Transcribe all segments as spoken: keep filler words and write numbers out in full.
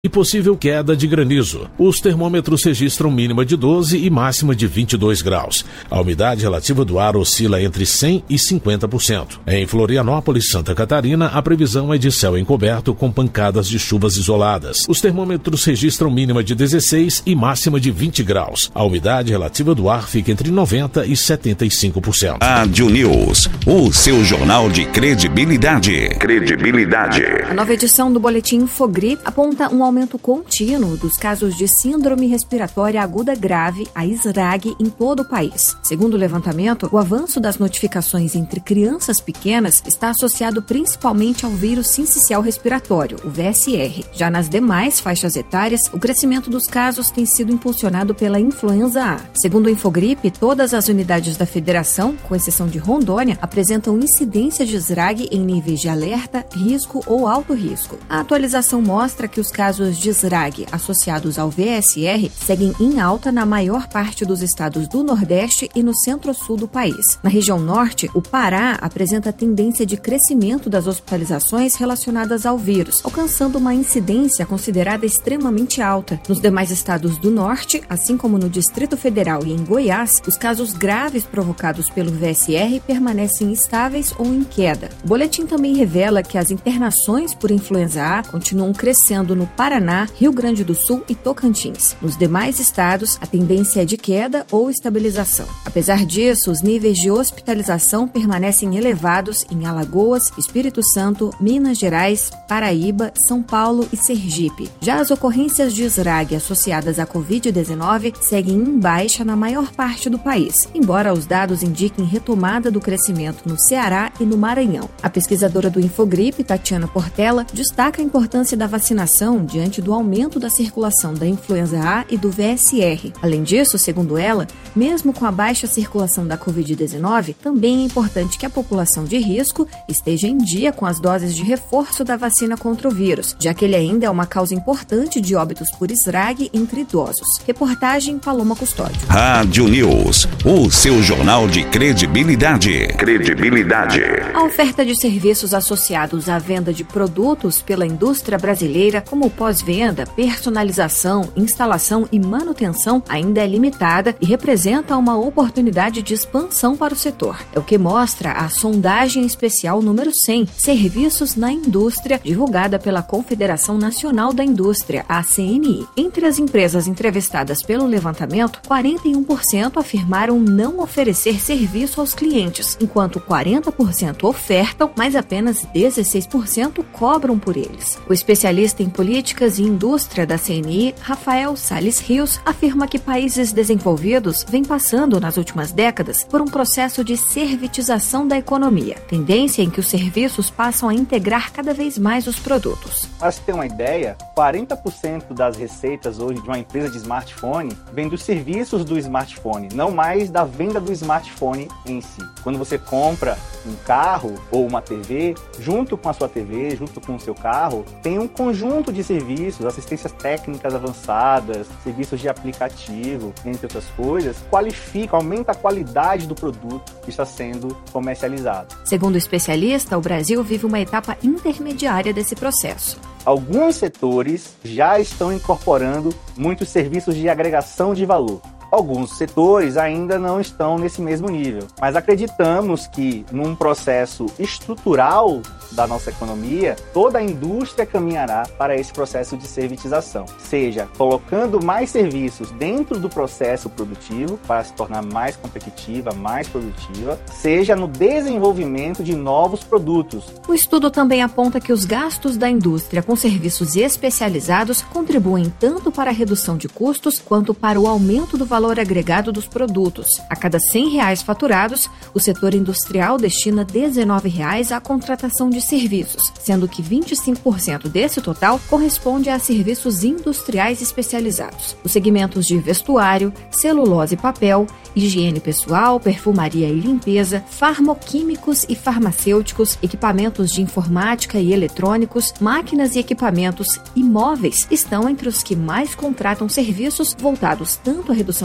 e possível queda de granizo. Os termômetros registram mínima de doze e máxima de vinte e dois graus. A umidade relativa do ar oscila entre cem e cinquenta por cento. Em Florianópolis, Santa Catarina, a previsão é de céu encoberto com pancadas de chuvas isoladas. Os termômetros registram mínima de dezesseis e máxima de vinte graus. A umidade relativa do ar fica entre noventa e setenta e cinco por cento. Rádio News, o seu jornal de credibilidade. Credibilidade. A nova edição do Boletim Infogripe aponta um aumento contínuo dos casos de síndrome respiratória aguda grave, a S R A G, em todo o país. Segundo o levantamento, o avanço das notificações entre crianças pequenas está associado principalmente ao vírus sincicial respiratório, o V S R. Já nas demais faixas etárias, o crescimento dos casos tem sido impulsionado pela influenza A. Segundo o Infogripe, todas as unidades da federação, com exceção de Rondônia, apresentam incidência de S R A G em níveis de alerta, risco ou alto risco. A atualização mostra que os casos de S R A G associados ao V S R seguem em alta na maior parte dos estados do Nordeste e no centro-sul do país. Na região Norte, o Pará apresenta tendência de crescimento das hospitalizações relacionadas ao vírus, alcançando uma incidência considerada extremamente alta. Nos demais estados do Norte, assim como no Distrito Federal e em Goiás, os casos graves provocados pelo V S R permanecem estáveis ou em queda. O boletim também revela que as internações por influenza A continuam crescendo no Paraná, Rio Grande do Sul e Tocantins. Nos demais estados, a tendência é de queda ou estabilização. Apesar disso, os níveis de hospitalização permanecem elevados em Alagoas, Espírito Santo, Minas Gerais, Paraíba, São Paulo e Sergipe. Já as ocorrências de S R A G associadas à covid dezenove seguem em baixa na maior parte do país, embora os dados indiquem retomada do crescimento no Ceará e no Maranhão. A pesquisadora do Infogripe, Tatiana Portela, destaca a importância da vacinação diante do aumento da circulação da influenza A e do V S R. Além disso, segundo ela, mesmo com a baixa circulação da covid dezenove, também é importante que a população de risco esteja em dia com as doses de reforço da vacina contra o vírus, já que ele ainda é uma causa importante de óbitos por S R A G entre idosos. Reportagem Paloma Custódio. Rádio News, o seu jornal de credibilidade. Credibilidade. A oferta de serviços associados à venda de produtos pela indústria brasileira, como pós-venda, personalização, instalação e manutenção, ainda é limitada e representa uma oportunidade de expansão para o setor. É o que mostra a sondagem especial número cem, Serviços na Indústria, divulgada pela Confederação Nacional da Indústria, a C N I. Entre as empresas entrevistadas pelo levantamento, quarenta e um por cento afirmaram não oferecer serviço aos clientes, enquanto quarenta por cento ofertam, mas apenas dezesseis por cento cobram por eles. O especialista em políticas e indústria da C N I, Rafael Salles Rios, afirma que países desenvolvidos vêm passando nas últimas décadas por um processo de servitização da economia, tendência em que os serviços passam a integrar cada vez mais os produtos. Para se ter uma ideia, quarenta por cento das receitas hoje de uma empresa de smartphone vem dos serviços do smartphone, não mais da venda do smartphone em si. Quando você compra um carro ou uma T V, junto com a sua T V, junto com o seu carro, tem um conjunto de serviços, assistências técnicas avançadas, serviços de aplicativo, entre outras coisas, qualifica, aumenta a qualidade do produto que está sendo comercializado. Segundo o especialista, o Brasil vive uma etapa intermediária desse processo. Alguns setores já estão incorporando muitos serviços de agregação de valor. Alguns setores ainda não estão nesse mesmo nível, mas acreditamos que num processo estrutural da nossa economia, toda a indústria caminhará para esse processo de servitização, seja colocando mais serviços dentro do processo produtivo para se tornar mais competitiva, mais produtiva, seja no desenvolvimento de novos produtos. O estudo também aponta que os gastos da indústria com serviços especializados contribuem tanto para a redução de custos quanto para o aumento do valor valor agregado dos produtos. A cada cem reais faturados, o setor industrial destina dezenove reais à contratação de serviços, sendo que vinte e cinco por cento desse total corresponde a serviços industriais especializados. Os segmentos de vestuário, celulose e papel, higiene pessoal, perfumaria e limpeza, farmoquímicos e farmacêuticos, equipamentos de informática e eletrônicos, máquinas e equipamentos imóveis estão entre os que mais contratam serviços voltados tanto à redução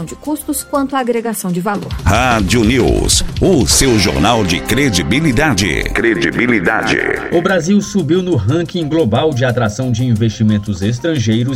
de custos quanto à agregação de valor. Rádio News, o seu jornal de credibilidade. Credibilidade. O Brasil subiu no ranking global de atração de investimentos estrangeiros